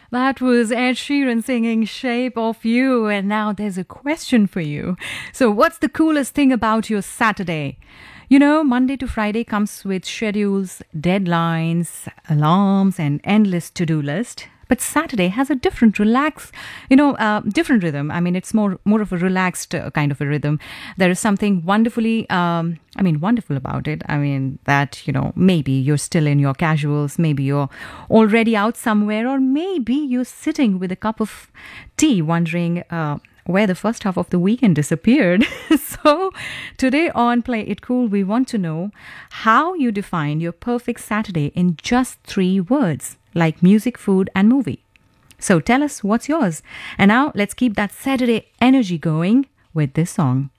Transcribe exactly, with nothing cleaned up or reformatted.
That was Ed Sheeran singing Shape of You. And now there's a question for you. So, what's the coolest thing about your Saturday? You know, Monday to Friday comes with schedules, deadlines, alarms, and endless to do list. But Saturday has a different, relax, you know, uh, different rhythm. I mean, it's more more of a relaxed uh, kind of a rhythm. There is something wonderfully, um, I mean, wonderful about it. I mean, that, you know, maybe you're still in your casuals, maybe you're already out somewhere, or maybe you're sitting with a cup of tea wondering, uh, where the first half of the weekend disappeared. So, today on Play It Cool, we want to know how you define your perfect Saturday in just three words, like music, food, and movie. So, tell us what's yours. And now, let's keep that Saturday energy going with this song.